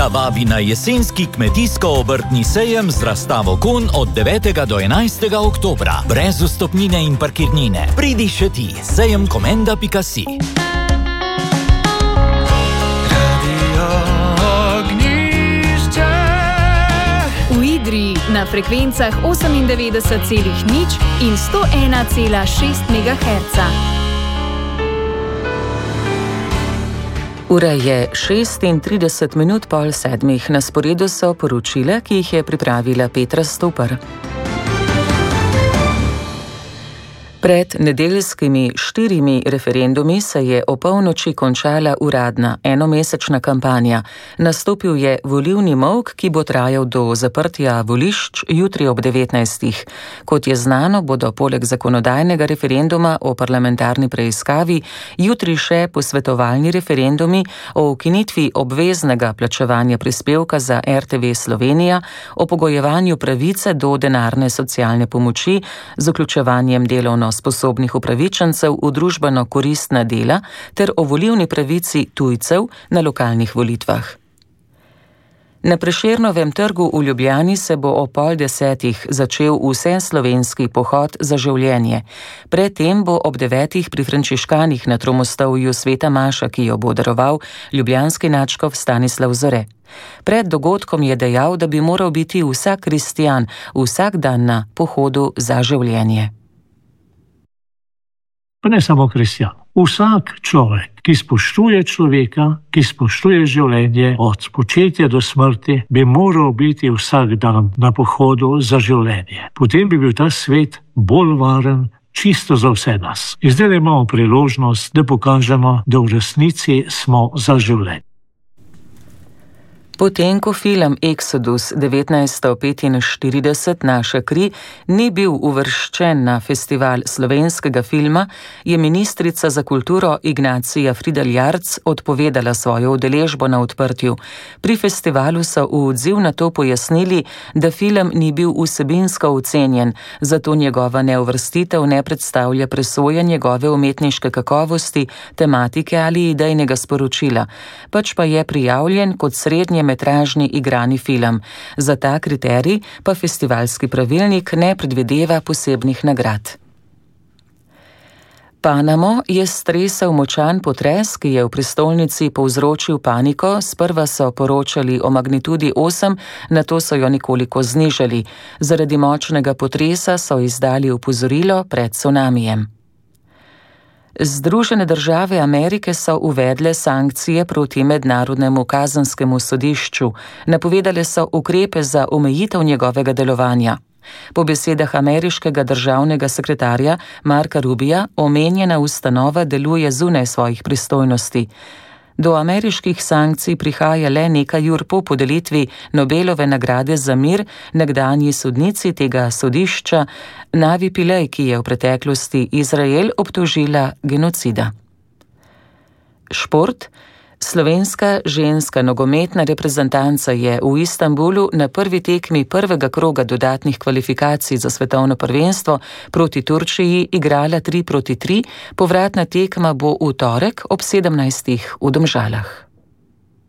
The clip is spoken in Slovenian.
vabi na jesenski kmetijsko-obrtni sejem z razstavo konj od 9. do 11. oktobra. Brez vstopnine in parkirnine. Pridi še ti, sejemkomenda.si. V Idriji na frekvencah 98,0 in 101,6 MHz. Ura je 36:36. Na sporedu so poročila, ki jih je pripravila Petra Stopar. Pred nedeljskimi 4 referendumi se je opolnoči končala uradna enomesečna kampanja. Nastopil je volilni molk, ki bo trajal do zaprtja volišč jutri ob 19. Kot je znano, bodo poleg zakonodajnega referenduma o parlamentarni preiskavi jutri še posvetovalni referendumi o ukinitvi obveznega plačevanja prispevka za RTV Slovenija, o pogojevanju pravice do denarne socialne pomoči z vključevanjem delovno sposobnih upravičencev v družbeno koristna dela ter o volilni pravici tujcev na lokalnih volitvah. Na Prešernovem trgu v Ljubljani se bo ob 9:30 začel vseslovenski pohod za življenje. Predtem bo ob 9 pri frančiškanih na Tromostovju sveta maša, ki jo bo daroval ljubljanski nadškof Stanislav Zore. Pred dogodkom je dejal, da bi moral biti vsak kristjan vsak dan na pohodu za življenje. Pa ne samo kristjan. Vsak človek, ki spoštuje človeka, ki spoštuje življenje od spočetja do smrti, bi moral biti vsak dan na pohodu za življenje. Potem bi bil ta svet bolj varen, čisto za vse nas. In zdaj imamo priložnost, da pokažemo, da v resnici smo za življenje. Potem, ko film Exodus 1945 Naša kri ni bil uvrščen na festival slovenskega filma, je ministrica za kulturo Ignacija Fridl Jarc odpovedala svojo udeležbo na odprtju. Pri festivalu so v odziv na to pojasnili, da film ni bil vsebinsko ocenjen, zato njegova neuvrstitev ne predstavlja presoje njegove umetniške kakovosti, tematike ali idejnega sporočila, pač pa je prijavljen kot srednje metražni igrani film. Za ta kriterij pa festivalski pravilnik ne predvideva posebnih nagrad. Panamo je stresel močan potres, ki je v prestolnici povzročil paniko. Sprva so poročali o magnitudi 8, nato so jo nekoliko znižali. Zaradi močnega potresa so izdali opozorilo pred cunamijem. Združene države Amerike so uvedle sankcije proti Mednarodnemu kazenskemu sodišču. Napovedale so ukrepe za omejitev njegovega delovanja. Po besedah ameriškega državnega sekretarja Marka Rubija, omenjena ustanova deluje zunaj svojih pristojnosti. Do ameriških sankcij prihaja le nekaj ur po podelitvi Nobelove nagrade za mir nekdanji sodnici tega sodišča Navi Pillay, ki je v preteklosti Izrael obtožila genocida. Šport. Slovenska ženska nogometna reprezentanca je v Istanbulu na prvi tekmi prvega kroga dodatnih kvalifikacij za svetovno prvenstvo proti Turčiji igrala 3-3, povratna tekma bo v torek ob 17. v Domžalah.